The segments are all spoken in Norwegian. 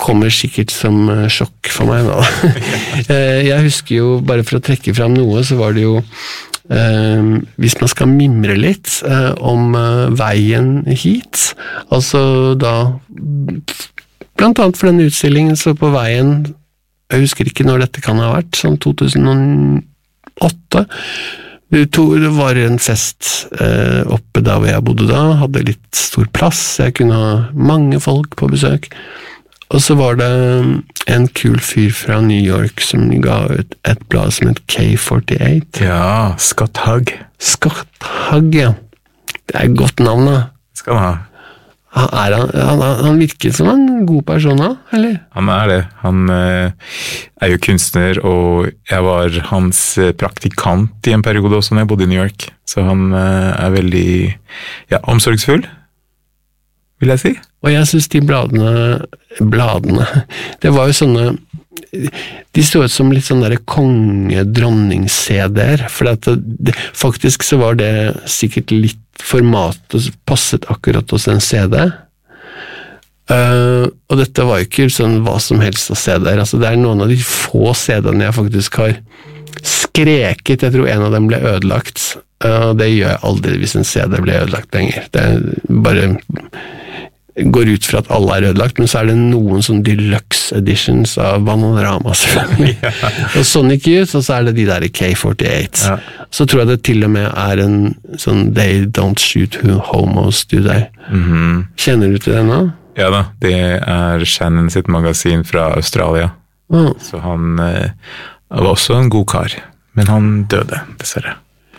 kommer sikkert som sjokk for meg nå. Jeg husker jo, bare for å trekke fram noe, så var det jo hvis man skal mimre litt om veien hit, altså da blant annet for denne utstillingen, så på veien, jeg husker ikke når dette kan ha vært, sånn 2008, det var en fest oppe der hvor jeg bodde da, hadde litt stor plass, jeg kunne ha mange folk på besøk, og så var det en kul fyr fra New York som ga ut et blad som het K48. Ja, Scott Hugg. Scott Hugg, ja. Det et godt navn da. Skal han ha. Han virker som en god person da, eller? Han det. Han jo kunstner, og jeg var hans praktikant i en periode også når jeg bodde i New York. Så han veldig omsorgsfull, vil jeg si. Og jeg synes de bladene, det var jo sånne, de stod ut som litt sånne der konge-dronning-CD-er, for faktisk så var det sikkert litt formatet passet akkurat hos en CD. Og dette var jo ikke sånn hva som helst av CD-er, altså det noen av de få CD-ene jeg faktisk har skreket, jeg tror en av dem ble ødelagt, og det gjør jeg aldri hvis en CD ble ødelagt lenger. Det bare går ut fra at alle ødelagt, men så det noen sånn deluxe editions av Bananarama selvfølgelig. Og Sonic Youth, og så det de der K48. Ja. Så tror jeg det til og med en sånn They Don't Shoot Homos, du der. Kjenner du til det nå? Ja da, det Shannon sitt magasin fra Australia. Så han var også en god kar, men han døde, dessverre.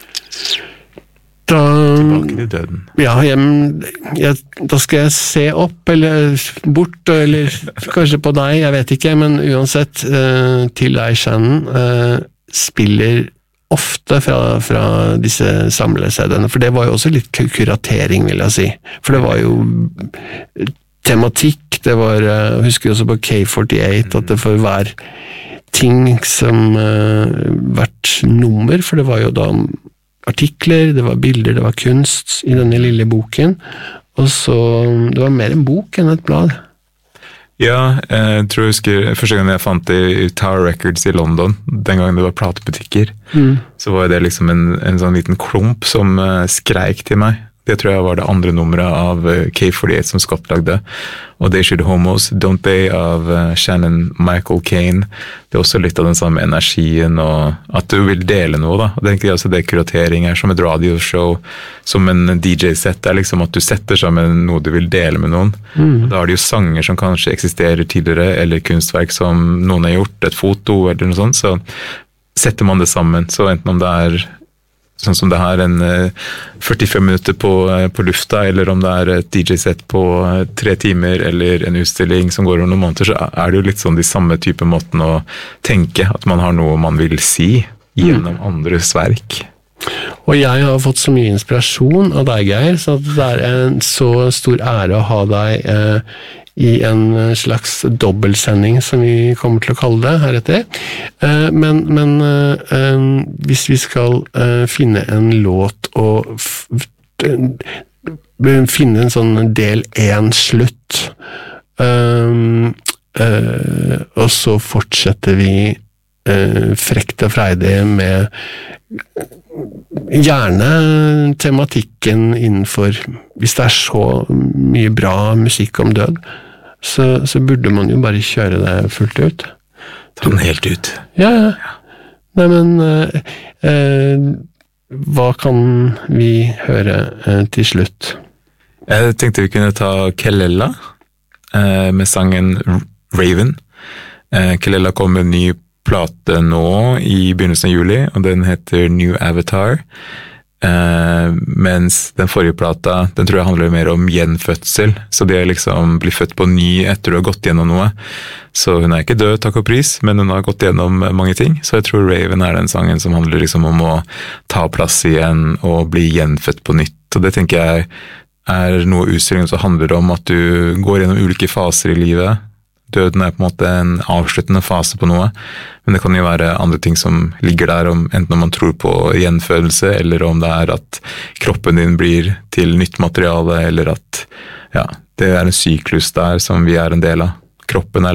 Tilbake til døden. Ja, da skal jeg se opp, eller bort, eller kanskje på deg, jeg vet ikke, men uansett, til deg, Shannon, spiller ofte fra disse samlesediene, for det var jo også litt kuratering, vil jeg si. For det var jo tematikk, det var, jeg husker også på K48, at det for hver ting som hvert nummer, for det var jo da artikler, det var bilder, det var kunst i denne lille boken, og så, det var mer en bok enn et blad. Ja, jeg tror jeg husker, første gang jeg fant det i Tower Records i London, den gangen det var platebutikker, så var det liksom en sånn liten klump som skreik til meg. Det tror jeg var det andre nummeret av K48 som Scott lagde. Og They Shoot Homos, Don't They av Shannon Michael Caine. Det også litt av den samme energien, og at du vil dele noe da. Og det egentlig også det kuratering som et radioshow, som en DJ-sett, liksom at du setter sammen noe du vil dele med noen. Og da det jo sanger som kanskje eksisterer tidligere, eller kunstverk som noen har gjort, et foto eller noe sånt, så setter man det sammen. Så enten om det sånn som det her, en 45 minutter på lufta, eller om det et DJ-sett på 3 timer, eller en utstilling som går over noen måneder, så det jo litt sånn de samme type måten å tenke, at man har noe man vil si gjennom andres verk. Og jeg har fått så mye inspirasjon av deg, Geir, så det en så stor ære å ha deg i en slags dobbeltsending, som vi kommer til å kalle det heretter. Men hvis vi skal finne en låt og finne en sånn del 1 slutt, og så fortsetter vi frekt og freidig med gjerne tematikken innenfor, hvis det så mye bra musikk om død, så burde man jo bare kjøre det fullt ut. Ta den helt ut. Ja. Nei, men hva kan vi høre til slutt? Jeg tenkte vi kunne ta Kelela med sangen Raven. Kelela kom med en ny plate nå i begynnelsen av juli, og den heter New Avatar. Mens den forrige plata, den tror jeg handler mer om gjenfødsel, så det liksom blir født på ny etter du har gått gjennom noe. Så hun ikke død, takk og pris, men hun har gått gjennom mange ting, så jeg tror Raven den sangen som handler liksom om å ta plass igjen og bli gjenfødt på nytt, og det tenker jeg noe utstillingen som handler om at du går gjennom ulike faser i livet. Døden på en måte en avsluttende fase på noe, men det kan jo være andre ting som ligger der, enten om man tror på gjenfødelse, eller om det at kroppen din blir til nytt materiale, eller at det en syklus der som vi en del av. Kroppen